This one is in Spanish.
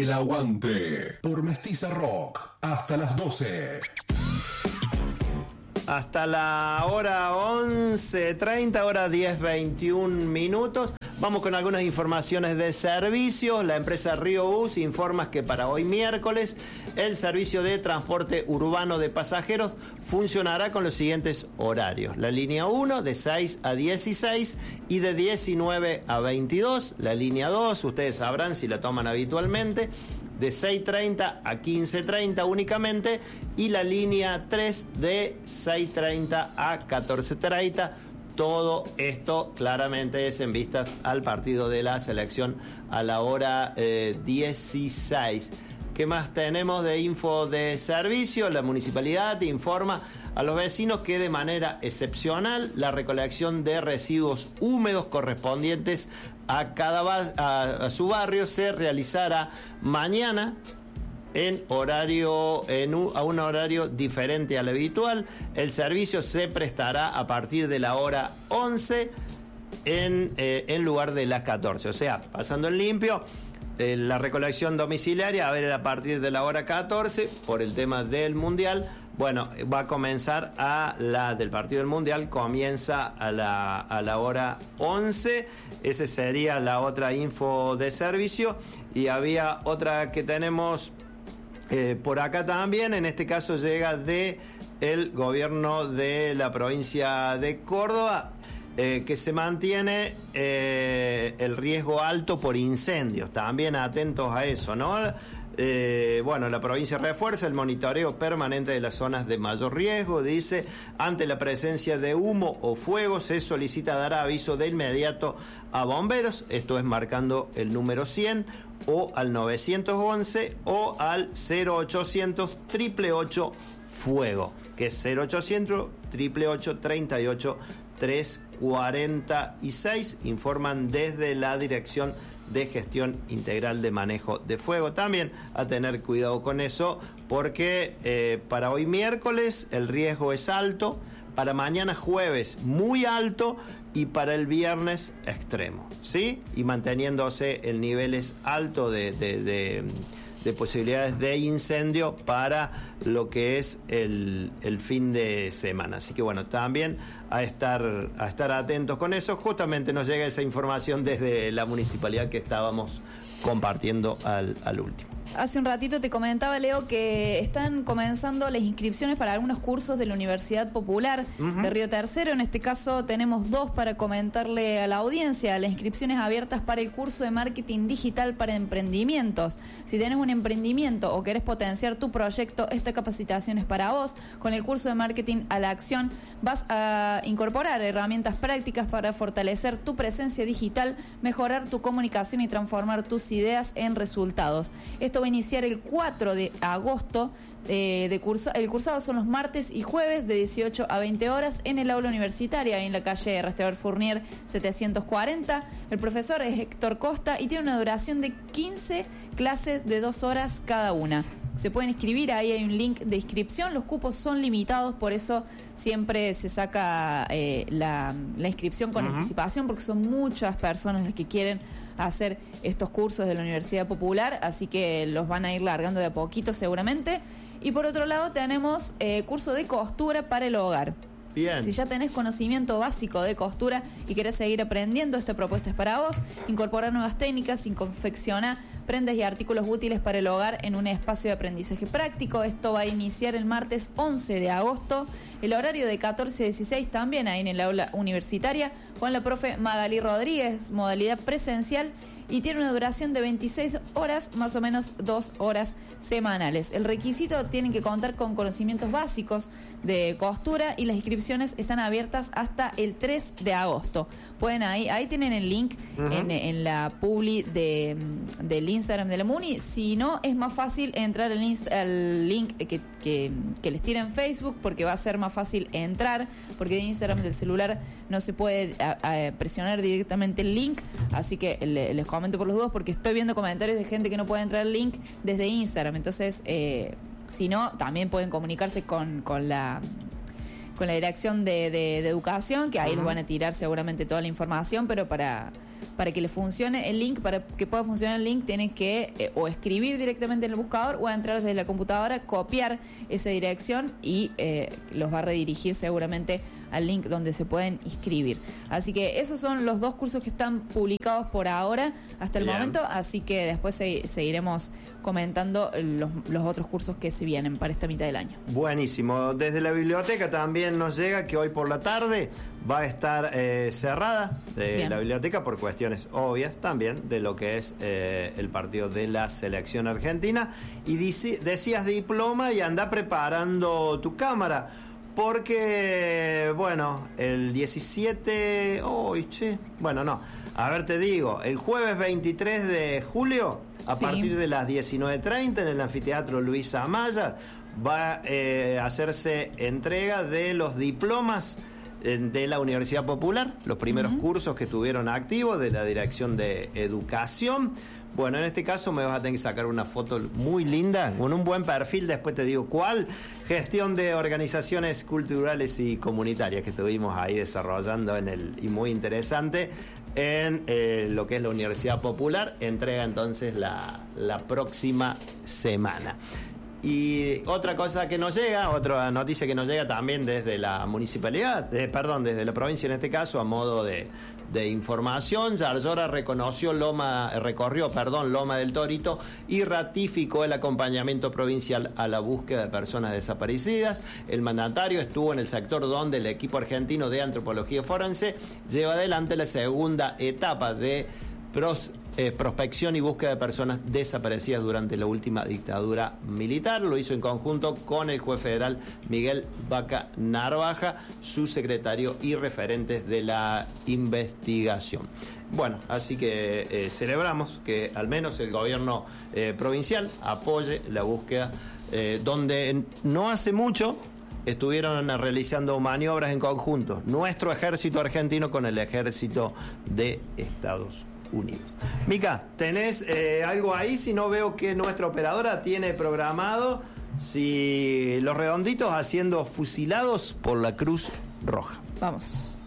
El Aguante por Mestiza Rock hasta las 12. Hasta la hora 11:30, hora 10:21 minutos. Vamos con algunas informaciones de servicios. La empresa Río Bus informa que para hoy miércoles el servicio de transporte urbano de pasajeros funcionará con los siguientes horarios. La línea 1 de 6 a 16 y de 19 a 22. La línea 2, ustedes sabrán si la toman habitualmente, de 6:30 a 15:30 únicamente, y la línea 3 de 6:30 a 14:30. Todo esto claramente es en vista al partido de la selección a la hora 16. ¿Qué más tenemos de info de servicio? La municipalidad informa a los vecinos que de manera excepcional la recolección de residuos húmedos correspondientes a su barrio se realizará mañana a un horario diferente al habitual. El servicio se prestará a partir de la hora 11 en lugar de las 14. O sea, pasando en limpio, la recolección domiciliaria a partir de la hora 14 por el tema del Mundial. Bueno, va a comenzar la del partido del Mundial, comienza a la hora 11. Esa sería la otra info de servicio. Y había otra que tenemos por acá también, en este caso llega de el gobierno de la provincia de Córdoba, que se mantiene el riesgo alto por incendios. También atentos a eso, ¿no? La provincia refuerza el monitoreo permanente de las zonas de mayor riesgo. Dice, ante la presencia de humo o fuego se solicita dar aviso de inmediato a bomberos, esto es marcando el número 100 o al 911 o al 0800 888 fuego, que es 0800 888 38 346. Informan desde la Dirección de Gestión Integral de Manejo de Fuego. También a tener cuidado con eso, porque para hoy miércoles el riesgo es alto, para mañana jueves muy alto y para el viernes extremo, ¿sí? Y manteniéndose el nivel es alto de posibilidades de incendio para lo que es el fin de semana. Así que bueno, también a estar atentos con eso. Justamente nos llega esa información desde la municipalidad que estábamos compartiendo al último. Hace un ratito te comentaba, Leo, que están comenzando las inscripciones para algunos cursos de la Universidad Popular de Río Tercero. En este caso tenemos dos para comentarle a la audiencia. Las inscripciones abiertas para el curso de Marketing Digital para Emprendimientos. Si tenés un emprendimiento o querés potenciar tu proyecto, esta capacitación es para vos. Con el curso de Marketing a la Acción vas a incorporar herramientas prácticas para fortalecer tu presencia digital, mejorar tu comunicación y transformar tus ideas en resultados. Esto va a iniciar el 4 de agosto. El cursado son los martes y jueves de 18 a 20 horas en el aula universitaria, en la calle Restaurador Fournier 740. El profesor es Héctor Costa y tiene una duración de 15 clases de 2 horas cada una. Se pueden inscribir, ahí hay un link de inscripción. Los cupos son limitados, por eso siempre se saca la inscripción con anticipación, porque son muchas personas las que quieren hacer estos cursos de la Universidad Popular, así que los van a ir largando de a poquito seguramente. Y por otro lado tenemos curso de costura para el hogar. Bien. Si ya tenés conocimiento básico de costura y querés seguir aprendiendo, esta propuesta es para vos. Incorporar nuevas técnicas y confeccionar prendas y artículos útiles para el hogar en un espacio de aprendizaje práctico. Esto va a iniciar el martes 11 de agosto. El horario de 14 a 16 también ahí en el aula universitaria con la profe Magalí Rodríguez, modalidad presencial, y tiene una duración de 26 horas, más o menos 2 horas semanales. El requisito: tienen que contar con conocimientos básicos de costura, y las inscripciones están abiertas hasta el 3 de agosto. Pueden ahí tienen el link en la publi del Instagram de la Muni. Si no, es más fácil entrar al link que les tira en Facebook, porque va a ser más fácil entrar, porque de Instagram del celular no se puede presionar directamente el link. Así que les comento por los dos, porque estoy viendo comentarios de gente que no puede entrar al link desde Instagram. Entonces, si no, también pueden comunicarse con la la dirección de educación, que ahí les van a tirar seguramente toda la información, pero para que le funcione el link, para que pueda funcionar el link, tienen que o escribir directamente en el buscador o entrar desde la computadora, copiar esa dirección y los va a redirigir seguramente al link donde se pueden inscribir. Así que esos son los 2 cursos que están publicados por ahora, hasta el momento, así que después seguiremos comentando los otros cursos que se vienen para esta mitad del año. Buenísimo. Desde la biblioteca también nos llega que hoy por la tarde va a estar cerrada la biblioteca por cuestiones obvias también de lo que es el partido de la selección argentina. Y decías diploma y anda preparando tu cámara. Porque, bueno, el 17... Bueno, no. A ver, te digo, el jueves 23 de julio, a partir de las 19:30, en el anfiteatro Luis Amaya, va a hacerse entrega de los diplomas de la Universidad Popular, los primeros cursos que estuvieron activos de la Dirección de Educación. Bueno, en este caso me vas a tener que sacar una foto muy linda, con un buen perfil, después te digo cuál. Gestión de organizaciones culturales y comunitarias que estuvimos ahí desarrollando y muy interesante en lo que es la Universidad Popular. Entrega entonces la próxima semana. Y otra cosa que nos llega, otra noticia que nos llega también desde la municipalidad, desde la provincia en este caso, a modo de información. Yarlora recorrió Loma del Torito y ratificó el acompañamiento provincial a la búsqueda de personas desaparecidas. El mandatario estuvo en el sector donde el equipo argentino de antropología forense lleva adelante la segunda etapa de prospección y búsqueda de personas desaparecidas durante la última dictadura militar. Lo hizo en conjunto con el juez federal Miguel Vaca Narvaja, su secretario y referentes de la investigación. Bueno, así que celebramos que al menos el gobierno provincial apoye la búsqueda, donde no hace mucho estuvieron realizando maniobras en conjunto nuestro ejército argentino con el ejército de Estados Unidos. Mica, ¿tenés algo ahí? Si no, veo que nuestra operadora tiene programado los redonditos haciendo fusilados por la Cruz Roja. Vamos.